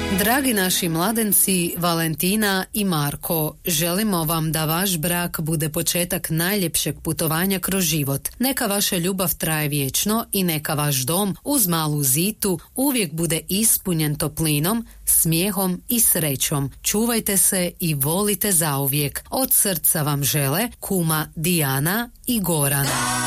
Dragi naši mladenci, Valentina i Marko, želimo vam da vaš brak bude početak najljepšeg putovanja kroz život. Neka vaša ljubav traje vječno i neka vaš dom uz malu zitu uvijek bude ispunjen toplinom, smijehom i srećom. Čuvajte se i volite zauvijek. Od srca vam žele kuma Dijana i Goran.